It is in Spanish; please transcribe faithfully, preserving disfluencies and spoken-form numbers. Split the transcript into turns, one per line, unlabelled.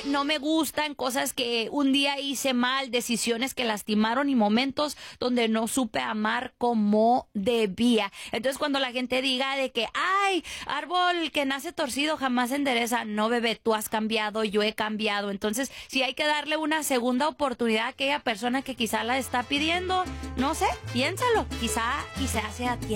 no me gustan, cosas que un día hice mal, decisiones que lastimaron y momentos donde no supe amar como debía. Entonces cuando la gente diga de que, ay, árbol que nace torcido jamás se endereza, no, bebé, tú has cambiado, yo he cambiado. Entonces si hay que darle una segunda oportunidad a aquella persona que quizá la está pidiendo, no sé, piénsalo, quizá, quizá sea tiempo